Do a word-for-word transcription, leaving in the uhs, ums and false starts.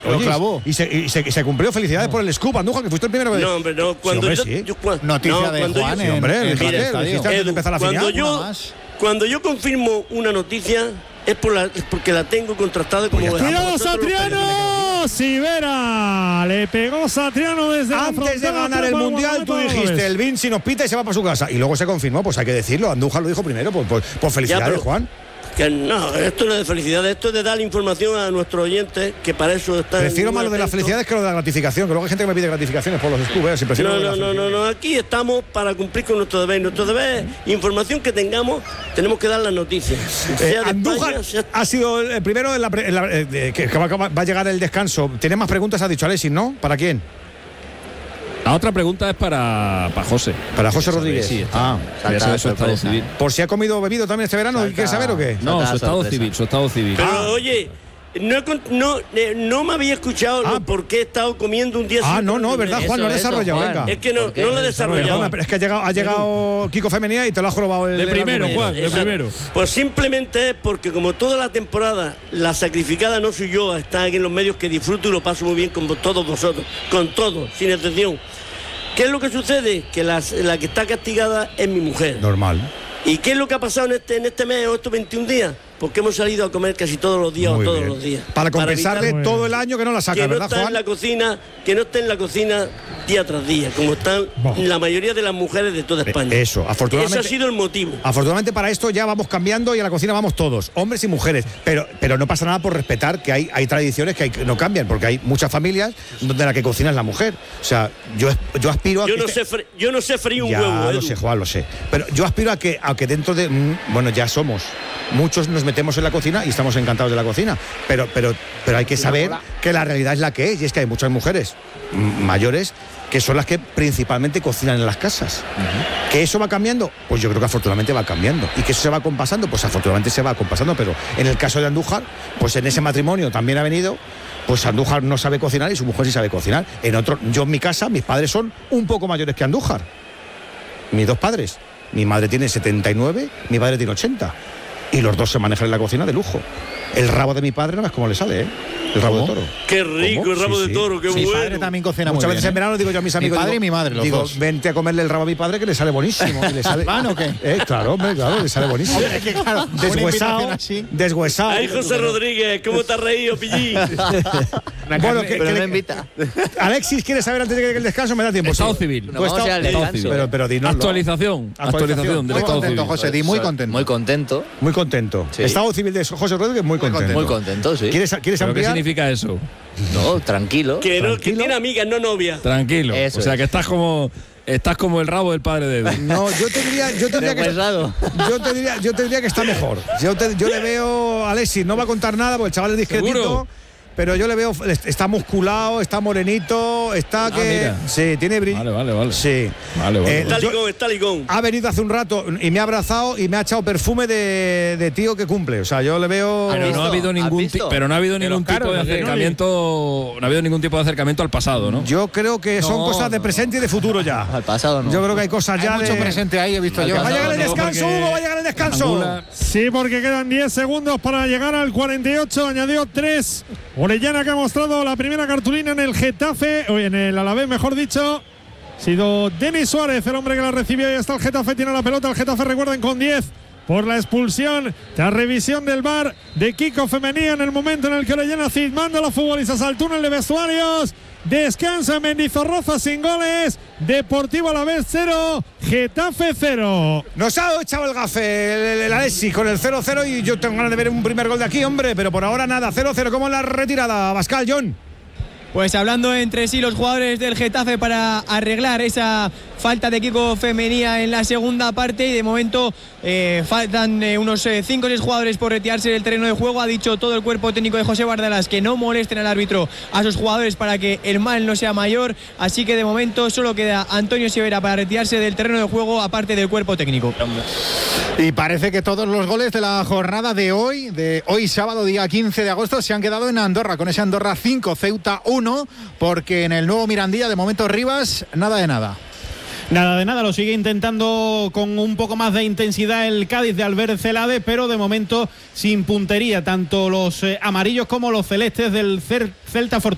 Lo clavó. Y se, y, se, y se cumplió. Felicidades no. por el scoop, Andújar, que fuiste el primero. No, hombre, no. Cuando sí, yo, hombre, sí. yo, cuando, Noticia no, de cuando Juan yo, en, sí, hombre, en, en mira, el Edu, antes de empezar la cuando final. yo, cuando yo confirmo una noticia es, por la, es porque la tengo contrastada como... Pues ¡cuidado, Satriano! Sivera le pegó Satriano desde antes la de ganar el Mundial tú dijiste, el Vinci nos pita y se va para su casa, y luego se confirmó, pues hay que decirlo, Andújar lo dijo primero, pues, pues, pues felicidades, ya, pero, Juan. Que no, esto no es de felicidad, esto es de dar información a nuestros oyentes, que para eso está... Prefiero más lo de las felicidades que lo de la gratificación, que luego hay gente que me pide gratificaciones por los scoops, ¿eh? No, no, no, no, no, aquí estamos para cumplir con nuestro deber. Nuestro deber es información que tengamos, tenemos que dar las noticias. Eh, Andújar España, sea... ha sido el primero en la, en la, eh, que, que va, va a llegar el descanso. ¿Tienes más preguntas? Ha dicho Alexis, ¿no? ¿Para quién? La otra pregunta es para, para José. Para José Rodríguez. Sí, ah, saber su estado civil. ¿Por si ha comido o bebido también este verano? ¿Quieres saber o qué? No, su estado sorpresa. civil, su estado civil. Pero ah. oye, no, no, no me había escuchado ah, por qué he estado comiendo un día. Ah, no, no, verdad, Juan, no lo he desarrollado, venga. Es que no, no lo he desarrollado. No, es que ha llegado, ha llegado Kiko Femenía y te lo ha jorobado el de primero, de Juan, de primero. Pues simplemente es porque como toda la temporada la sacrificada no soy yo, está aquí en los medios, que disfruto y lo paso muy bien con todos vosotros, con todos, sin excepción. ¿Qué es lo que sucede? Que la, la que está castigada es mi mujer. Normal. ¿Y qué es lo que ha pasado en este, en este mes o estos veintiún días? Porque hemos salido a comer casi todos los días Muy o todos bien. los días. Para compensarle para todo el año que no la saca, que no ¿verdad, está Juan? En la cocina, que no esté en la cocina día tras día, como están oh. la mayoría de las mujeres de toda España. Eso, afortunadamente. Ese ha sido el motivo. Afortunadamente para esto ya vamos cambiando y a la cocina vamos todos, hombres y mujeres. Pero, pero no pasa nada por respetar que hay, hay tradiciones que, hay, que no cambian, porque hay muchas familias donde la que cocina es la mujer. O sea, yo, yo aspiro a yo que... No sé fre, yo no sé freír un ya, huevo, lo Edu. sé, Juan, lo sé. Pero yo aspiro a que, a que dentro de... Bueno, ya somos. Muchos nos metemos en la cocina y estamos encantados de la cocina, pero, pero, pero hay que saber que la realidad es la que es, y es que hay muchas mujeres mayores que son las que principalmente cocinan en las casas. Uh-huh. ¿Que eso va cambiando? Pues yo creo que afortunadamente va cambiando. ¿Y que eso se va compasando? Pues afortunadamente se va compasando, pero en el caso de Andújar, pues en ese matrimonio también ha venido, pues Andújar no sabe cocinar y su mujer sí sabe cocinar. En otro, yo en mi casa, mis padres son un poco mayores que Andújar. Mis dos padres. Mi madre tiene setenta y nueve, mi padre tiene ochenta. Y los dos se manejan en la cocina de lujo. El rabo de mi padre no es como le sale, ¿eh? El rabo ¿Cómo? de toro. Qué rico ¿Cómo? el rabo sí, de sí. toro, qué mi bueno. Mi padre también cocina Muchas muy veces bien, en verano digo yo a mis amigos, mi padre digo, y mi madre, los digo, dos. vente a comerle el rabo a mi padre que le sale buenísimo. Y le sale, ¿Van o qué? Eh, claro, hombre, claro, le sale buenísimo. Hombre, es que claro, deshuesado, deshuesado. Ay, José Rodríguez, ¿cómo te has reído, pillín? Bueno, que, pero que no le, invita. Alexis, ¿quieres saber antes de que el descanso? Me da tiempo. Estado sí. civil. No, vamos al descanso. Pero, pero dinoslo. Actualización. Actualización del muy estado contento, civil. José, di muy contento. Muy contento. Muy contento. Sí. Estado civil de José Rodríguez, muy contento. Muy contento, sí. ¿Quieres, ¿quieres ¿Pero qué ampliar? significa eso? No, tranquilo. Que, no, que Tranquilo. tiene amigas, no novias. Tranquilo. Eso o sea, es. que estás como estás como el rabo del padre de Edu. No, yo te diría, yo te diría que Deshuesado. yo te diría, yo te diría que está mejor. Yo, te, yo le veo a Alexis, no va a contar nada porque el chaval es discretito. ¿Seguro? Pero yo le veo, está musculado, está morenito, está Ah, que. mira. Sí, tiene brillo. Vale, vale, vale. Sí. Vale, vale. Eh, Está yo- ligón, está ligón. Ha venido hace un rato y me ha abrazado y me ha echado perfume de, de tío que cumple. O sea, yo le veo. Pero visto? no ha habido ¿Has ningún visto? ti- pero no ha habido De ningún los caros, tipo de los de Noli. acercamiento, no ha habido ningún tipo de acercamiento al pasado, ¿no? Yo creo que son No, cosas de no, presente y de futuro ya. Al pasado no. Yo creo que hay cosas Hay ya mucho de. presente ahí, he visto yo. Va a llegar el No, descanso, porque- Hugo, va a llegar el descanso. Angular- Sí, porque quedan diez segundos para llegar al cuarenta y ocho. Añadió tres. Orellana, que ha mostrado la primera cartulina en el Getafe, o en el Alavés, mejor dicho. Ha sido Denis Suárez, el hombre que la recibió. Y está el Getafe, tiene la pelota. El Getafe, recuerden, con diez por la expulsión tras revisión del V A R de Kiko Femenía en el momento en el que Orellana cismando a los futbolistas al túnel de vestuarios. Descansa Mendizorroza sin goles. Deportivo Alavés cero, Getafe cero. Nos ha echado el gafe el, el, el Alexis con el cero cero y yo tengo ganas de ver un primer gol de aquí, hombre, pero por ahora nada, cero cero como en la retirada. Pascal, John. Pues hablando entre sí los jugadores del Getafe para arreglar esa falta de Kiko Femenía en la segunda parte, y de momento eh, faltan eh, unos cinco o seis jugadores por retirarse del terreno de juego. Ha dicho todo el cuerpo técnico de José Bardalas que no molesten al árbitro a sus jugadores para que el mal no sea mayor, así que de momento solo queda Antonio Sivera para retirarse del terreno de juego, aparte del cuerpo técnico. Y parece que todos los goles de la jornada de hoy, de hoy sábado día quince de agosto, se han quedado en Andorra, con ese Andorra cinco, Ceuta uno, porque en el nuevo Mirandilla de momento Rivas nada de nada. Nada de nada, lo sigue intentando con un poco más de intensidad el Cádiz de Albert Celade, pero de momento sin puntería, tanto los eh, amarillos como los celestes del Cer- Celta Fortuna.